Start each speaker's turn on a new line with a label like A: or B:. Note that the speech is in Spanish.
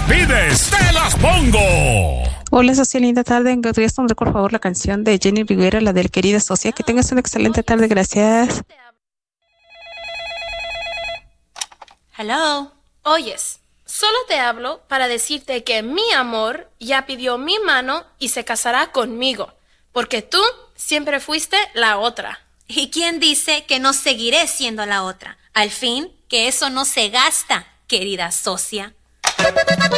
A: pides, te las pongo.
B: Hola, socia, linda tarde. ¿Podrías poner por favor la canción de Jenny Rivera, la del Querida Socia? Que tengas una excelente tarde, gracias.
C: Hello. Oyes, solo te hablo para decirte que mi amor ya pidió mi mano y se casará conmigo, porque tú siempre fuiste la otra.
D: ¿Y quién dice que no seguiré siendo la otra? Al fin, que eso no se gasta, querida socia.